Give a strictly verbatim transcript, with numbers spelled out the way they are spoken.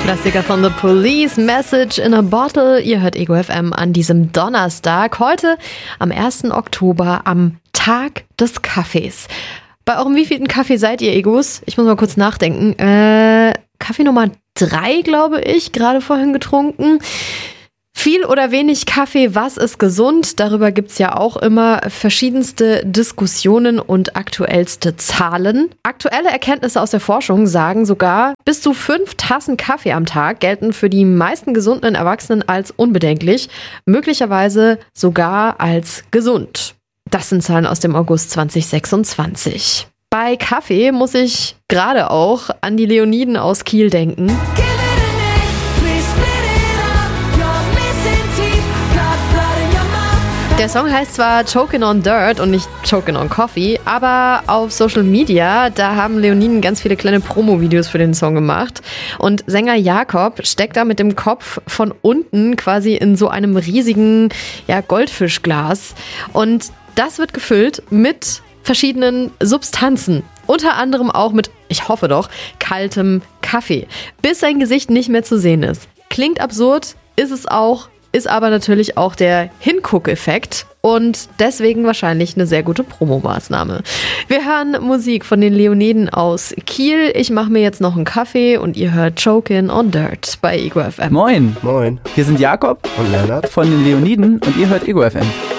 Klassiker von The Police, Message in a Bottle. Ihr hört Ego F M an diesem Donnerstag, heute am ersten Oktober, am Tag des Kaffees. Bei eurem wievielten Kaffee seid ihr, Egos? Ich muss mal kurz nachdenken. Äh, Kaffee Nummer drei, glaube ich, gerade vorhin getrunken. Viel oder wenig Kaffee, was ist gesund? Darüber gibt's ja auch immer verschiedenste Diskussionen und aktuellste Zahlen. Aktuelle Erkenntnisse aus der Forschung sagen sogar, bis zu fünf Tassen Kaffee am Tag gelten für die meisten gesunden Erwachsenen als unbedenklich, möglicherweise sogar als gesund. Das sind Zahlen aus dem August zwanzig sechsundzwanzig. Bei Kaffee muss ich gerade auch an die Leoniden aus Kiel denken. Der Song heißt zwar Chokin' on Dirt und nicht Chokin' on Coffee, aber auf Social Media, da haben Leoniden ganz viele kleine Promo-Videos für den Song gemacht. Und Sänger Jakob steckt da mit dem Kopf von unten quasi in so einem riesigen ja, Goldfischglas. Und das wird gefüllt mit verschiedenen Substanzen. Unter anderem auch mit, ich hoffe doch, kaltem Kaffee. Bis sein Gesicht nicht mehr zu sehen ist. Klingt absurd, ist es auch. Ist aber natürlich auch der Hinguck-Effekt und deswegen wahrscheinlich eine sehr gute Promomaßnahme. Wir hören Musik von den Leoniden aus Kiel. Ich mache mir jetzt noch einen Kaffee und ihr hört Chokin' on Dirt bei Ego F M. Moin. Moin. Hier sind Jakob und Lennart von den Leoniden und ihr hört Ego F M.